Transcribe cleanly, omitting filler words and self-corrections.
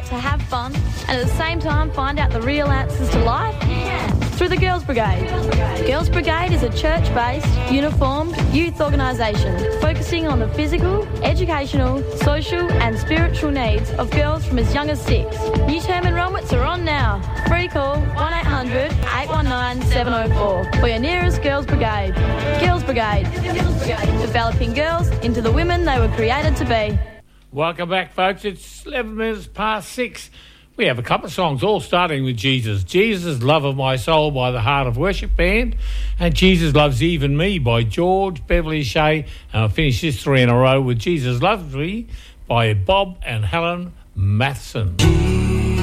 like to have fun and at the same time find out the real answers to life? Through the Girls Brigade. Girls Brigade is a church-based, uniformed youth organisation focusing on the physical, educational, social and spiritual needs of girls from as young as 6. New term enrolments are on now. Free call 1800 819 704 for your nearest Girls Brigade. Girls Brigade. Developing girls into the women they were created to be. Welcome back, folks. It's 11 minutes past 6. We have a couple of songs, all starting with Jesus. Jesus, Love of My Soul by the Heart of Worship Band, and Jesus Loves Even Me by George Beverly Shea. And I'll finish this 3 in a row with Jesus Loves Me by Bob and Helen Matheson.